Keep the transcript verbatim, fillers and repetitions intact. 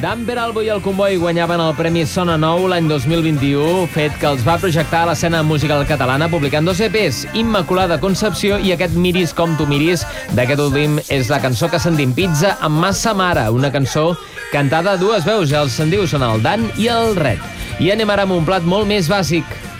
Dan Peralbo i el Comboi guanyaven el Premi Sona Nou l'any dos mil vint-i-u, fet que els va projectar a l'escena musical catalana publicant dos E Pes, Immaculada Concepció i aquest Miris com tu miris. D'aquest últim és la cançó que sentim, Pizza amb Massa Mare, una cançó cantada a dues veus. Els sendius són el Dan i el Red. I anem ara amb un plat molt més bàsic.